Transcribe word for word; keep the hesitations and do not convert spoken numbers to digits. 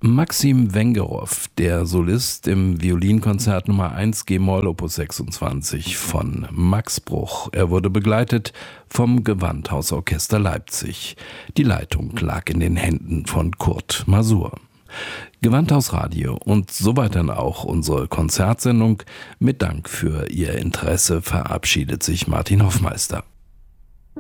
Maxim Wengerow, der Solist im Violinkonzert Nummer eins G-Moll Opus sechsundzwanzig von Max Bruch. Er wurde begleitet vom Gewandhausorchester Leipzig. Die Leitung lag in den Händen von Kurt Masur. Gewandhausradio und soweit dann auch unsere Konzertsendung. Mit Dank für Ihr Interesse verabschiedet sich Martin Hoffmeister.